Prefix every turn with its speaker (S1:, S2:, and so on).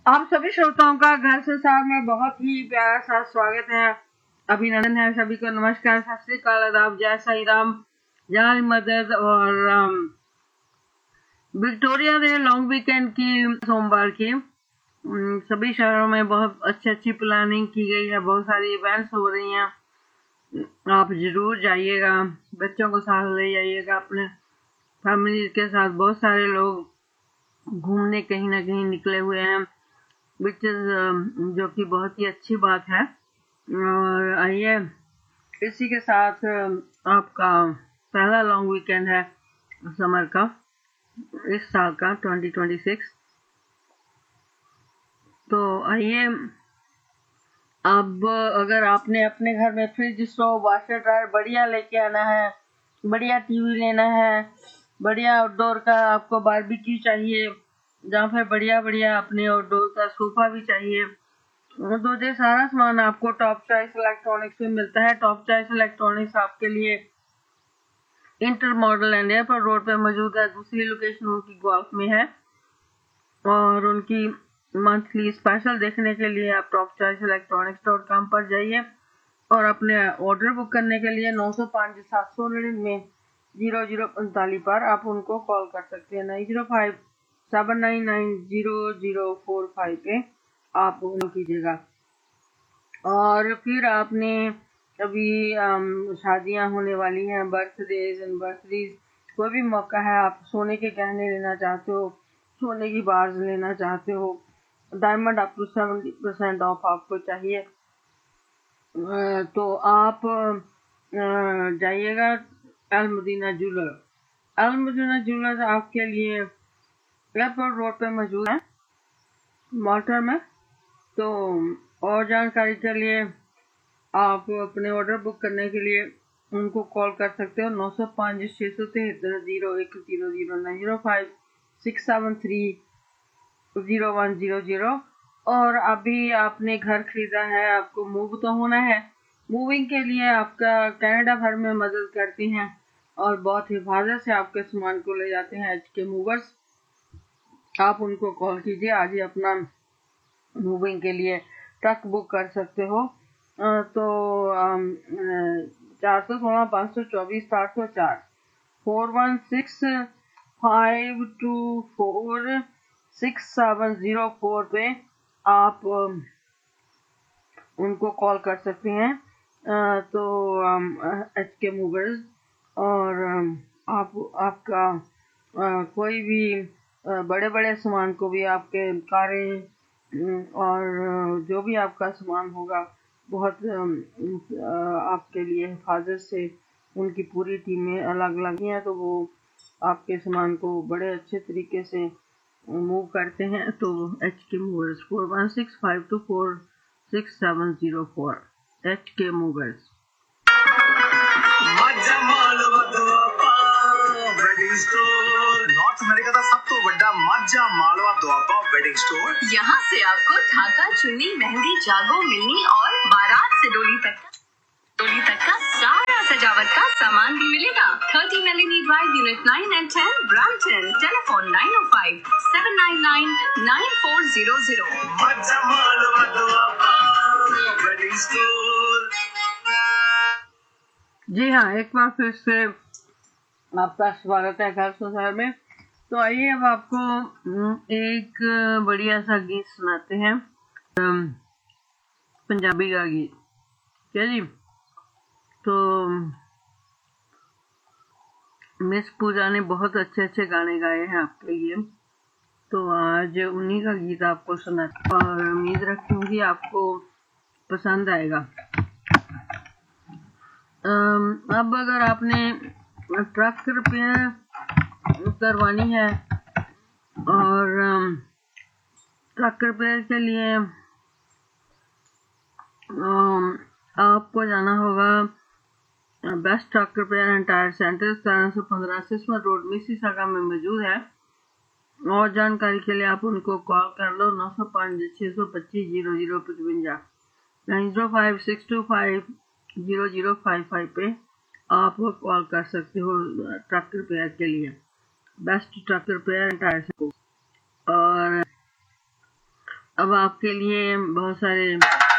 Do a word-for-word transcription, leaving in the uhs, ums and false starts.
S1: आप सभी श्रोताओं का घर संसार में बहुत ही प्यारा सा स्वागत है, अभिनंदन है। सभी को नमस्कार, सत श्री अकाल, आदाब, जय साई राम, जय मदद। और अम, विक्टोरिया डे लॉन्ग वीकेंड की सोमवार की अम, सभी शहरों में बहुत अच्छी अच्छी प्लानिंग की गई है, बहुत सारी इवेंट्स हो रही हैं। आप जरूर जाइएगा, बच्चों को साथ ले जाइएगा, अपने फैमिली के साथ। बहुत सारे लोग घूमने कहीं ना कहीं निकले हुए हैं, विच इज जो कि बहुत ही अच्छी बात है। और आइए, इसी के साथ आपका पहला लॉन्ग वीकेंड है समर का, इस साल का ट्वेंटी ट्वेंटी सिक्स। तो आइए, अब अगर आपने अपने घर में फ्रिज, स्टोव, वाशर, ड्रायर बढ़िया लेके आना है, बढ़िया टीवी लेना है, बढ़िया आउटडोर का आपको बारबेक्यू चाहिए, जहाँ पे बढ़िया बढ़िया अपने आउटडोर का सोफा भी चाहिए, तो ये सारा सामान आपको टॉप चॉइस इलेक्ट्रॉनिक्स में मिलता है। टॉप चॉइस इलेक्ट्रॉनिक्स आपके लिए inter model and airport road पे मौजूद है। दूसरी लोकेशन उनकी गोल्फ में है, और उनकी मंथली स्पेशल देखने के लिए आप top choice electronics dot com पर जाइए और अपने ऑर्डर बुक करने के लिए नौ सौ पाँच सात सौ निन्यानवे जीरो जीरो उनतालीस पर आप उनको कॉल कर सकते हैं। Nine zero five seven nine nine zero zero four five पे आप उनको कीजिएगा। और फिर आपने अभी शादियां होने वाली हैं, बर्थडेज एनिवर्सरीज, कोई भी मौका है, आप सोने के गहने लेना चाहते हो, सोने की बार्स लेना चाहते हो, diamond up to seventy percent of आपको चाहिए, तो आप जाइएगा अल मदीना ज्वेलर। अल मदीना ज्वेलर आपके लिए एयरपोर्ट रोड पे मौजूद है, मॉल्टर में। तो और जानकारी के लिए आप अपने ऑर्डर बुक करने के लिए उनको कॉल कर सकते हो, नौ सौ पाँच छः सौ तिहत्तर जीरो एक zero zero nine zero five six seven three zero one zero zero. और अभी आपने घर खरीदा है, आपको मूव तो होना है, मूविंग के लिए आपका कनाडा भर में मदद करती हैं और बहुत हिफाजत से आपके सामान को ले जाते हैं एच के मूवर्स। आप उनको कॉल कीजिए, आज ही अपना मूविंग के लिए ट्रक बुक कर सकते हो। तो चार सौ सोलह पाँच सौ चौबीस सात सौ चार four one six five to four six seven zero four पे आप उनको कॉल कर सकते हैं। तो एच के मूवर्स, और आप आपका कोई भी बड़े बड़े सामान को भी, आपके कारें और जो भी आपका सामान होगा, बहुत आपके लिए हिफाजत से उनकी पूरी टीमें अलग अलग हैं, तो वो आपके सामान को बड़े अच्छे तरीके से मूव करते हैं। तो एच के movers four one six five to four six seven zero four H के मूवर्स।
S2: नॉर्थ अमेरिका का सब तो बड़ा माजा मालवा दुआबा वेडिंग स्टोर।
S3: यहाँ से आपको ढाका, चुन्नी, मेहंदी, जागो, मिलनी और बारात से डोली तक डोली तक का सारा सजावट का सामान भी मिलेगा। Thirty मेलिनी drive, unit nine and ten, Brampton. Telephone nine O five seven nine nine nine four zero zero.
S2: Maaza Malwa Doaba wedding store.
S1: जी हाँ, एक बार फिर से आपका स्वागत है घर संसार में। तो आइए, अब आपको एक बढ़िया सा गीत सुनाते हैं, पंजाबी का गीत। क्या जी? तो मिस पूजा ने बहुत अच्छे अच्छे गाने गाए हैं आपके लिए, तो आज उन्हीं का गीत आपको सुनाते और उम्मीद रखूंगी आपको पसंद आएगा। अब अगर आपने ट्रक रिपेयर करवानी है और ट्रक रिपेयर के लिए आपको जाना होगा best truck repair and tyre centre, सत्रह सौ पंद्रह सिस्मत रोड, मिसिसागा में मौजूद है। और जानकारी के लिए आप उनको कॉल कर लो, नौ सौ पाँच छः सौ पच्चीस zero zero पचवंजा nine zero five six to five zero zero five five पे आप कॉल कर सकते हो ट्रक रिपेयर के लिए, best truck repair and tyre centre. और अब आपके लिए बहुत सारे